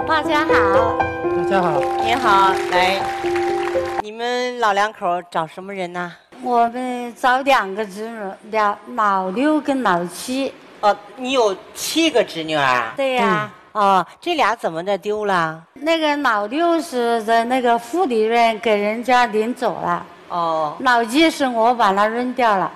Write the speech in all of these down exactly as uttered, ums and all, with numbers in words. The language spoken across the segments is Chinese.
大家好。 大家好。 你好，来，你们老两口找什么人呢？ 我们找两个侄女，两老六跟老七。 哦，你有七个侄女啊？ 对呀、啊。 哦，这俩怎么的丢了？ 那个老六是在那个护理院给人家领走了。 哦。 老七是我把它扔掉了。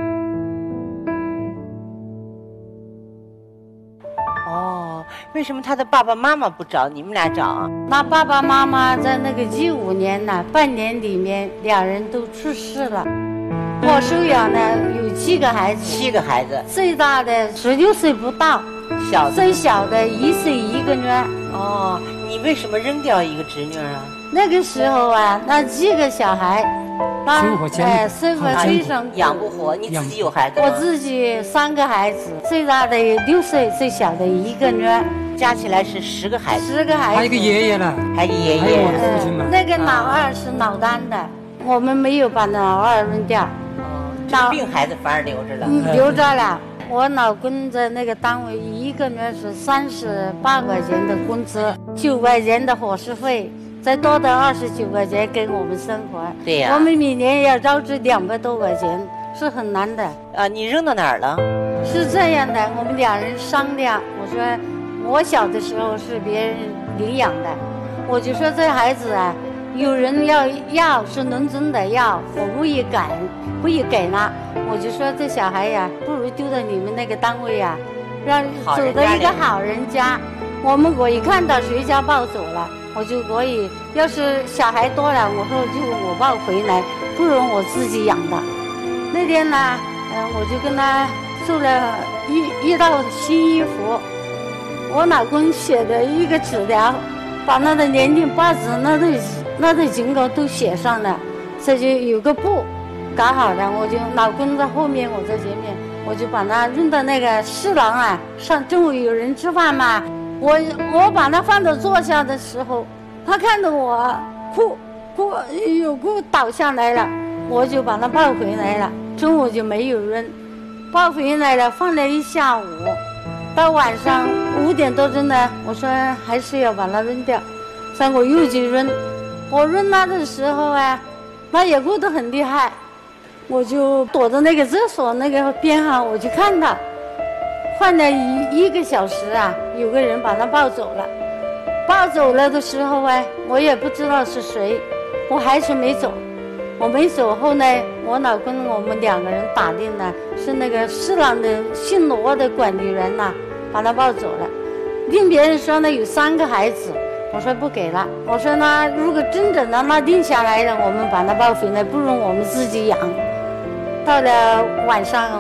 哦，为什么他的爸爸妈妈不找，你们俩找啊？ 那爸爸妈妈在那个一五年呢，半年里面两人都去世了。我收养呢有七个孩子， 七个孩子， 最大的十六岁不到， 小最小的一岁一个月。 哦，你为什么扔掉一个侄女啊？ 那个时候啊，那几个小孩，那生活艰苦， 哎，生活非常苦， 养不活。你自己有孩子吗？ 我自己三个孩子，最大的六岁，最小的一个月， 加起来是十个孩子。 十个孩子， 还有一个爷爷呢， 还有一个爷爷， 还有我的父亲嘛。 那个老二是脑单的，我们没有把老二扔掉。 这病孩子反而留着了， 嗯，留着了。我老公在那个单位一个月是三十八块钱的工资，九块钱的伙食费，再多的二十九块钱给我们生活。 对呀、啊， 我们每年要招致两百多块钱，是很难的。 啊，你扔到哪儿了？ 是这样的，我们两人商量，我说我小的时候是别人领养的，我就说这孩子啊。有人要要是农村的要，我不予给，不予给了。我就说这小孩呀，不如丢到你们那个单位呀，让走到一个好人家。我们我一看到谁家抱走了，我就可以。要是小孩多了，我说就我抱回来，不如我自己养的。那天呢，嗯、呃，我就跟他做了一一套新衣服，我老公写的一个纸条，把他的年龄、八字那都。那的警告都写上了，这就有个布搞好了，我就老公在后面，我在前面，我就把它扔到那个侍郎啊，上中午有人吃饭嘛，我我把它放到坐下的时候，他看到我哭哭有哭倒下来了，我就把它抱回来了，中午就没有扔，抱回来了放了一下午，到晚上五点多钟呢，我说还是要把它扔掉，所以我又去扔。我扔他的时候啊，他也哭得很厉害，我就躲在那个厕所那个边上，我去看他，换了一一个小时啊，有个人把他抱走了。抱走了的时候啊，我也不知道是谁，我还是没走。我没走后呢，我老公我们两个人打听呢，是那个市朗的姓罗的管理员呐、啊，把他抱走了。听别人说呢，有三个孩子。我说不给了，我说那如果真的让他定下来了，我们把他抱回来，不如我们自己养。到了晚上